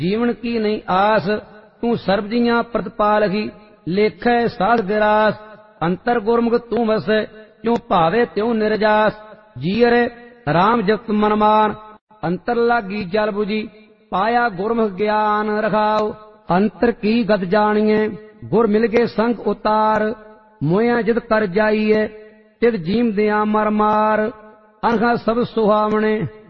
जीवन की नहीं आस, तू सर्ब जियां प्रतिपालही, लेखै साध विरास, अंतर गुरमुख तू वसै, क्यों भावे त्यों निरजास। जीअर राम जपत मन मान, अंतर लागी जल बुझी, पाया गुरमुख ज्ञान रखाओ। अंतर की गत जानिए, गुर मिल गए संग उतार, मोया जिद कर जाइए, तिद जीम दिया मर मार। अनखा सब सुहावने